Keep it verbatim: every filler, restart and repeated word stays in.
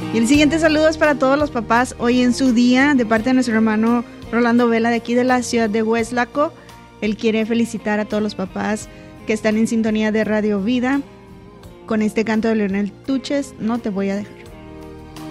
Y el siguiente saludo es para todos los papás hoy en su día, de parte de nuestro hermano Rolando Vela, de aquí de la ciudad de Hueslaco. Él quiere felicitar a todos los papás que están en sintonía de Radio Vida con este canto de Leonel Tuches, No te voy a dejar.